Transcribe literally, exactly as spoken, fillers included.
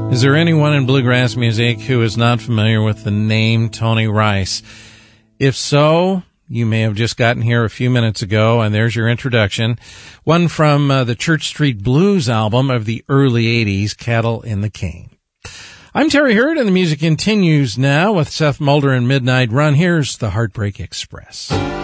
Is there anyone in bluegrass music who is not familiar with the name Tony Rice? If so, you may have just gotten here a few minutes ago, and there's your introduction. One from uh, the Church Street Blues album of the early eighties, Cattle in the Cane. I'm Terry Hurd, and the music continues now with Seth Mulder and Midnight Run. Here's the Heartbreak Express.